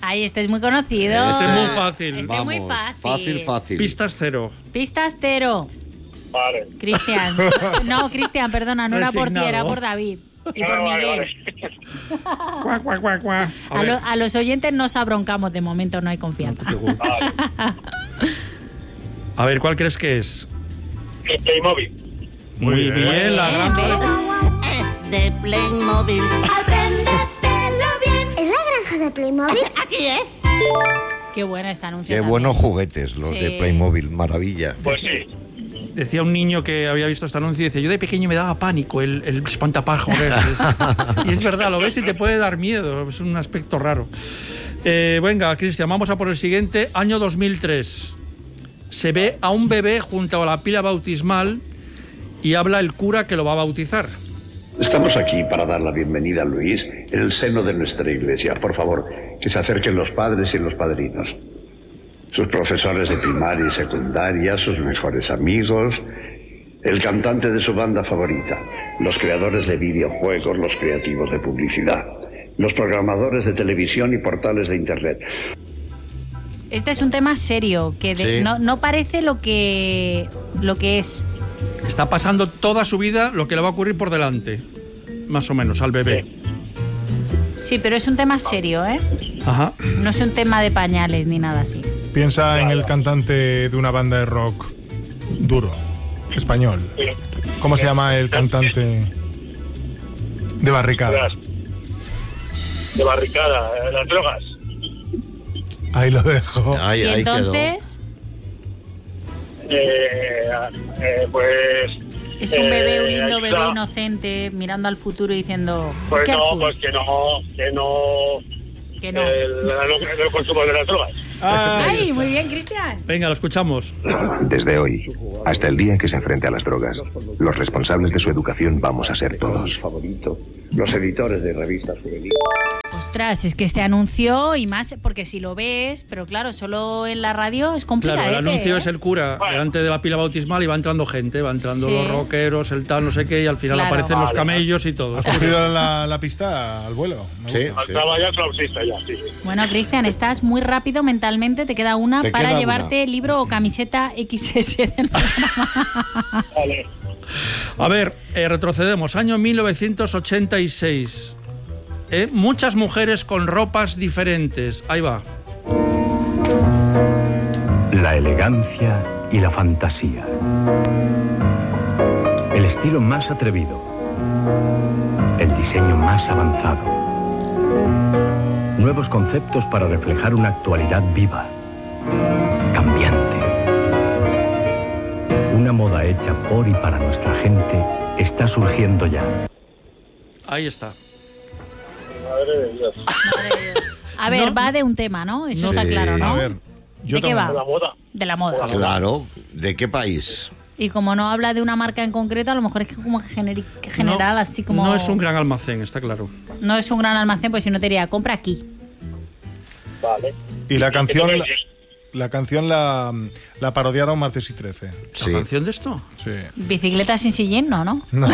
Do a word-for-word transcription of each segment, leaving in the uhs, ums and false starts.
Ay, este es muy conocido. Este es muy fácil. Este Vamos, es muy fácil. Fácil, fácil. Pistas cero. Pistas cero. Vale. Cristian. No, Cristian, perdona, no era por ti, Resignado. era por David. Y por Vale, Miguel. vale. Cuac, cuac, cuac, cuac. A A, ver. lo- a los oyentes nos abroncamos, de momento no hay confianza. Vale. A ver, ¿cuál crees que es? El Playmobil. Muy bien. bien, la granja de... De Playmobil. Apréndetelo bien. ¿Es la granja de Playmobil? Aquí es. Qué buena esta anuncio. Qué también. buenos juguetes los Sí. de Playmobil, maravilla. Pues sí. Decía un niño que había visto este anuncio y dice, yo de pequeño me daba pánico el, el espantapájaros. Y es verdad, lo ves y te puede dar miedo, es un aspecto raro. Eh, venga, Cristian, vamos a por el siguiente. Año dos mil tres. Se ve a un bebé junto a la pila bautismal y habla el cura que lo va a bautizar. Estamos aquí para dar la bienvenida a Luis en el seno de nuestra iglesia. Por favor, que se acerquen los padres y los padrinos. Sus profesores de primaria y secundaria, sus mejores amigos, el cantante de su banda favorita, los creadores de videojuegos, los creativos de publicidad, los programadores de televisión y portales de internet. Este es un tema serio, que de- Sí. no, no parece lo que, lo que es. Está pasando toda su vida lo que le va a ocurrir por delante, más o menos, al bebé. Sí, pero es un tema serio, ¿eh? Ajá. No es un tema de pañales ni nada así. Piensa en el cantante de una banda de rock duro, español. ¿Cómo se llama el cantante de Barricada? De barricada, eh, las drogas. Ahí lo dejo. Ahí, Y ahí quedó. entonces Eh, eh, pues. es un bebé, un eh, lindo bebé ayuda. inocente, mirando al futuro y diciendo... Pues "¿Qué no, azul?". pues que no, que no. Que no. El, el, el consumo de las drogas. Ay, muy bien, Cristian. Venga, lo escuchamos. Desde hoy, hasta el día en que se enfrente a las drogas, los responsables de su educación vamos a ser todos. Favorito, los editores de revistas juveniles. Ostras, es que este anuncio, y más, porque si lo ves, pero claro, solo en la radio es complicado. Claro, el anuncio ¿eh? es el cura delante de la pila bautismal y va entrando gente, va entrando Sí. los rockeros, el tal, no sé qué, y al final Claro. aparecen los Vale. camellos y todo. ¿Has cogido la, la pista al vuelo? Me Sí, gusta. sí. Estaba ya flautista ya, sí. Bueno, Cristian, estás muy rápido mentalmente, te queda una Te para queda llevarte una. libro o camiseta equis ese del programa. Vale. A ver, eh, retrocedemos, año mil novecientos ochenta y seis. Eh, muchas mujeres con ropas diferentes. Ahí va. La elegancia y la fantasía. El estilo más atrevido. El diseño más avanzado. Nuevos conceptos para reflejar una actualidad viva, cambiante. Una moda hecha por y para nuestra gente está surgiendo ya. Ahí está. Madre de Dios. A ver, No. va de un tema, ¿no? Eso está Sí. claro, ¿no? A ver, yo ¿De qué también. va? La moda. De la moda. Claro. ¿De qué país? Y como no habla de una marca en concreto, a lo mejor es que como generi- general, No, así como... No es un gran almacén, está claro. No es un gran almacén, pues si no te diría, compra aquí. Vale. Y la canción, la, Entonces, la canción la, la parodiaron Martes y Trece. Sí. ¿La canción de esto? Sí. Bicicleta sin sillín, no, ¿no? No.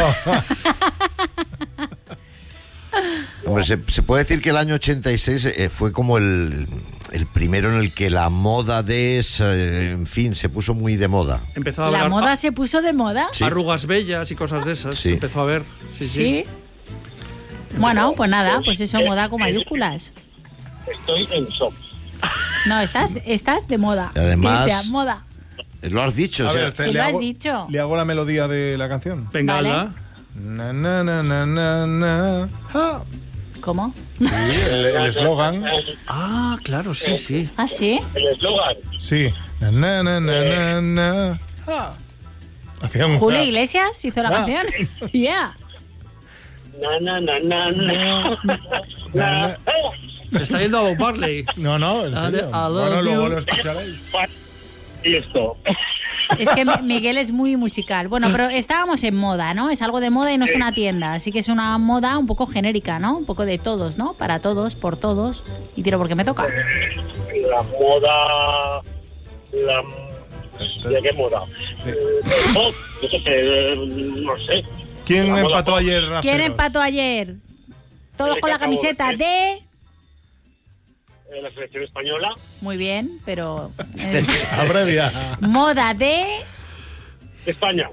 Hombre, se, se puede decir que el año ochenta y seis eh, fue como el, el primero en el que la moda de esa, eh, en fin, se puso muy de moda. Empezó a La haber moda se puso de moda. Sí. arrugas bellas y cosas de esas. Sí. Se empezó a ver. Sí, sí. Sí. Bueno, pues nada, pues eso, moda con mayúsculas. estoy en shock. No, estás, estás de moda. Y además- Cristian, moda. Eh, Lo has dicho, A o sea, ver, te- Sí, le lo has hago- dicho. Le hago la melodía de la canción. Venga, Vale. hazla. Na, na, na, na, na, na. Ah. ¿Cómo? Sí, el el eslogan. Ah, claro, sí, sí. ¿Ah, sí? El eslogan. Sí. Na, na, na, na, na, na. Ah. Hacía un- Julio Iglesias hizo la Ah. canción. Yeah. Na, na, na, na, na. Na, na. Se está yendo a Bob Marley. No, no, en Ale- serio. I love Bueno, luego you. lo escucharéis. Y esto. Es que Mi- Miguel es muy musical. Bueno, pero estábamos en moda, ¿no? Es algo de moda y no es una tienda. Así que es una moda un poco genérica, ¿no? Un poco de todos, ¿no? Para todos, por todos. Y tiro porque me toca. La moda. La. ¿De qué moda? Sí. Eh, pop, yo qué sé, eh, no sé. ¿Quién La moda empató pop. ayer, ¿Quién Raceros? empató ayer? Todos Eh, con la que acabó, camiseta eh. de... de la selección española. Muy bien, pero... eh, Abrevia. moda de... España.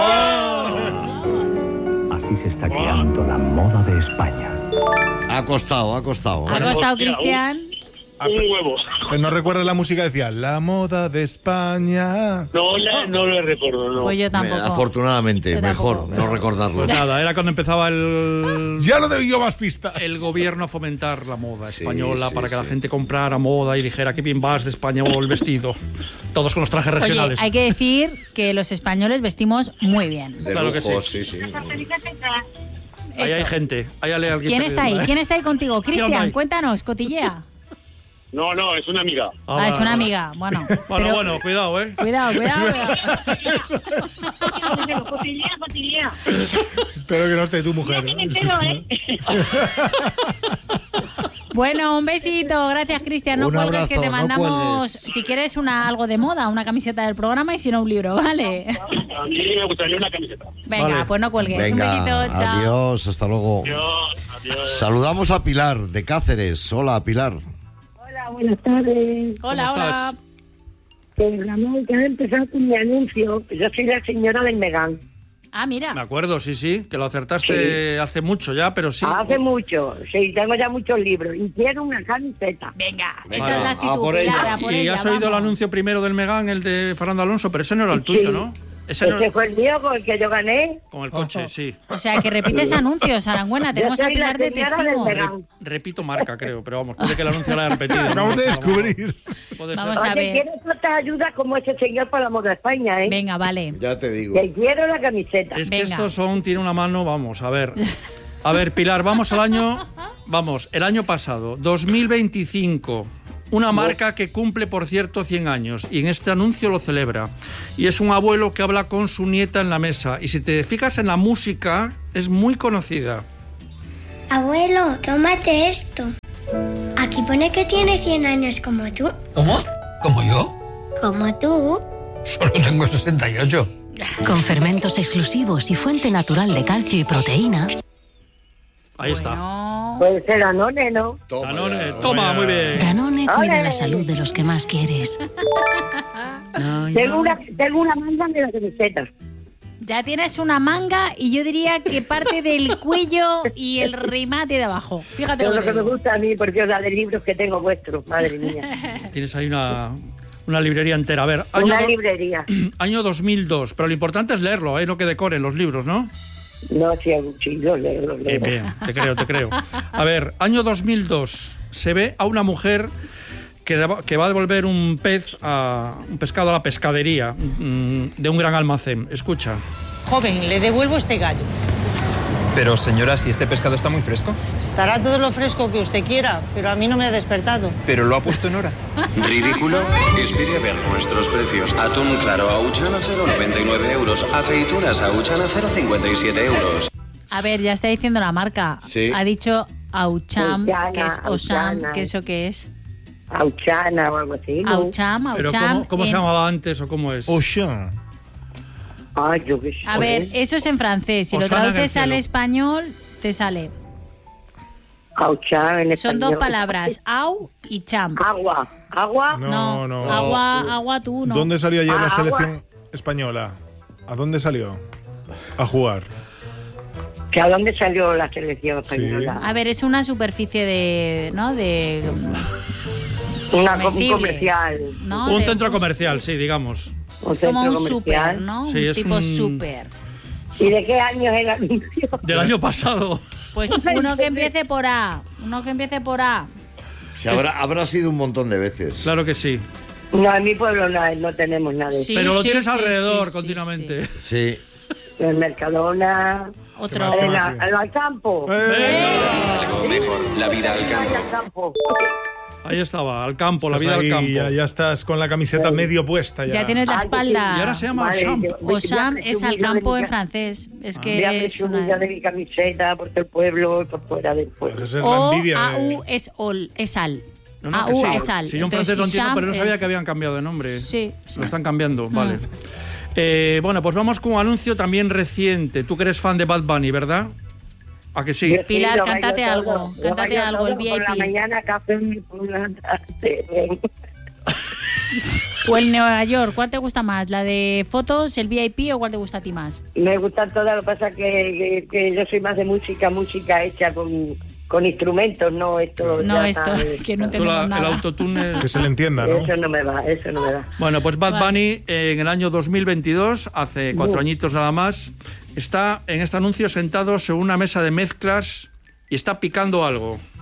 Así se está creando la moda de España. Ha costado, ha costado. ¿Ha ¿eh? costado, Hostia, Cristian? Ah, Un huevo. Pero no recuerdas la música, decía, la moda de España. No, la- no lo recuerdo, no. Pues yo tampoco. Afortunadamente, Yo mejor tampoco. no recordarlo. Pues nada, era cuando empezaba el, Ya no debí yo más pistas. el gobierno a fomentar la moda Sí, española sí, para que la sí. gente comprara moda y dijera qué bien vas de España o el vestido. Todos con los trajes Oye, regionales. hay que decir que los españoles vestimos muy bien. De Claro que lujo, sí. sí, sí. Ahí hay Eso. gente. Ahí hay alguien ¿Quién está ahí? perdido, ¿eh? ¿Quién está ahí contigo? ¿Quién Cristian, hay? cuéntanos, cotillea. No, no, es una amiga. Ah, Ah, es vale, una vale. amiga. Bueno, Bueno, pero- bueno, cuidado, ¿eh? Cuidado, cuidado. Cotillea, cotillea. Espero que no esté tu mujer. Me entero, ¿eh? Bueno, un besito. Gracias, Cristian. No Un cuelgues, abrazo, que te no mandamos, cuelgues. si quieres, una algo de moda, una camiseta del programa y si no, un libro, ¿vale? A mí me gustaría una camiseta. Venga, Vale. pues no cuelgues. Venga, un besito, chao. adiós, hasta luego. Adiós, adiós. Saludamos a Pilar de Cáceres. Hola, Pilar. Hola, buenas tardes. Hola, ¿Cómo hola. estás? Pues, Ramón, que ha empezado con mi anuncio. Yo soy la señora del Megán. Ah, mira. Me acuerdo, sí, sí, que lo acertaste hace mucho ya, pero sí. Hace mucho. Sí, tengo ya muchos libros. Y quiero una camiseta. Venga, Venga, esa es la a actitud. por ella. Pilar, a por Y ella, has oído el vamos. anuncio primero del Megán, el de Fernando Alonso, pero ese no era el tuyo, Sí. ¿no? Ese no Ese fue el mío con el que yo gané. con el coche, sí. O sea, que repites anuncios, Arangüena. Tenemos Yo a soy la Pilar de señora del testigo. Megán. Repito marca, creo, pero vamos, puede que el anuncio lo haya repetido. ¿no? Acabamos de descubrir. Puede Vamos ser. a Oye, ver. quiero tanta ayuda como ese señor para la moda de España, ¿eh? Venga, vale. Ya te digo. Que quiero la camiseta. Es que Venga. estos son, tiene una mano, vamos, a ver. A ver, Pilar, vamos al año, vamos, el año pasado, dos mil veinticinco. Una marca que cumple, por cierto, cien años y en este anuncio lo celebra. Y es un abuelo que habla con su nieta en la mesa. Y si te fijas en la música, es muy conocida. Abuelo, tómate esto. Aquí pone que tiene cien años como tú. ¿Cómo? ¿Como yo? Como tú. Solo tengo sesenta y ocho. Con fermentos exclusivos y fuente natural de calcio y proteína. Ahí está. No. Puede ser Danone, ¿no? Toma, Danone, ya. toma, muy bien. Danone cuida ¡Ole! la salud de los que más quieres. Tengo una, tengo una manga de la camiseta. Ya tienes una manga y yo diría que parte del cuello y el remate de abajo. Fíjate Es lo lo que que te me digo. gusta a mí, porque os da de libros que tengo vuestros, madre mía. Tienes ahí una, una librería entera. A ver, año, Una do- librería. año dos mil dos. Pero lo importante es leerlo, ¿eh? No que decoren los libros, ¿no? No, sí, sí, los leo, los Bien, leo. bien, te creo, te creo. A ver, año dos mil dos. Se ve a una mujer que, deba- que va a devolver un pez, a, un pescado a la pescadería mm, de un gran almacén. Escucha. Joven, le devuelvo este gallo. Pero señora, si este pescado está muy fresco. Estará todo lo fresco que usted quiera, pero a mí no me ha despertado. Pero lo ha puesto en hora. ¿Ridículo? Inspire a ver nuestros precios. Atún claro Auchan a cero coma noventa y nueve euros. Aceitunas Auchan a cero coma cincuenta y siete euros. A ver, ya está diciendo la marca. Sí. Ha dicho Aucham, Auchana, que es Osam, Auchana. que eso qué es. Auchana o algo así, ¿no? Aucham, Pero Aucham. ¿cómo, cómo se en- llamaba antes o cómo es? Ocean. Ay, yo qué sé. A ver, eso es en francés. Si lo Osana en el traduces al cielo. español, te sale. Auchán en Son español. dos palabras, au y cham. Agua. ¿Agua? No, no. Agua, agua tú, no. ¿Dónde salió ayer Ah, la agua. selección española? ¿A dónde salió? A jugar. ¿Que a dónde salió la selección española? A ver, es una superficie de, ¿no? De Una, un comestibles, comercial. ¿no? Un De- centro comercial, sí, digamos. Un Es como centro un comercial. super, ¿no? Sí, un es tipo un- super. ¿Y de qué año es el anuncio? Del año pasado. Pues uno que empiece por A, uno que empiece por A. Se habrá, habrá sido un montón de veces. Claro que sí. No, en mi pueblo no, no tenemos nada de eso. Sí, Pero lo sí, tienes sí, alrededor sí, sí, continuamente. Sí. En Mercadona. Otro. más, qué En más, la- sí? en al campo. Algo mejor. La vida al Ay, campo. al campo. Ahí estaba, al campo, la Estás vida ahí, al campo. Ya, ya estás con la camiseta medio puesta. Ya, Ya tienes la Ay, espalda. Y ahora se llama Vale, Champ. yo- voy- Osam voy a es al presumir de campo mi en ca- francés. Es Voy a que es presumir una... ya de mi camiseta por todo el pueblo y por fuera del pueblo. Esa es la O envidia. A U de- es ol, es al. No, no, A que U sí. es al. Si yo en Entonces, francés lo entiendo, Isham pero no sabía es- que habían cambiado de nombre. Sí, sí. Lo están cambiando, vale. Mm. Eh, bueno, pues vamos con un anuncio también reciente. Tú que eres fan de Bad Bunny, ¿verdad? ¿A que sí? Pilar, lo cántate bailo algo, todo, lo cántate bailo algo, el todo, V I P. Por la mañana, café, por la tarde. O el Nueva York, ¿cuál te gusta más? ¿La de fotos, el V I P o cuál te gusta a ti más? Me gustan todas, lo que pasa es que, que, que yo soy más de música, música hecha con, con instrumentos, no esto. No, ya esto, sabes. que no Tú tenemos la- el nada. autotune... Que se le entienda, ¿no? Eso no me va, eso no me va. Bueno, pues Bad Vale. Bunny eh, en el año dos mil veintidós, hace cuatro Uh. añitos nada más, está en este anuncio sentado sobre una mesa de mezclas y está picando algo.